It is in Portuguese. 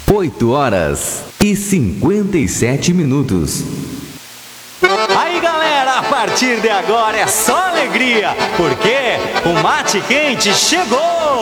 8h57. Aí galera, a partir de agora é só alegria, porque o Mate Quente chegou!